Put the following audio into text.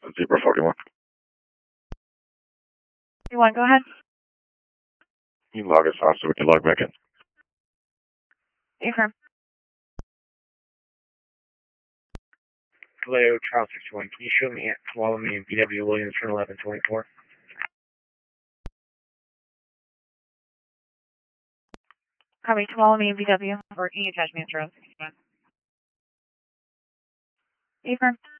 Zebra 41. You want to go ahead? You can log us off so we can log back in. Affirm. Hello, Charles 61. Can you show me follow me in BW Williams for 1124? Copy, follow me in VW. Or can you attach me at Charles? Affirm.